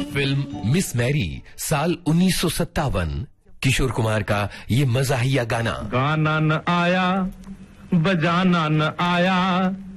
Film miss Mary साल 1957, किशोर कुमार का ये मज़ाहिया गाना। गाना न आया, बजाना न आया,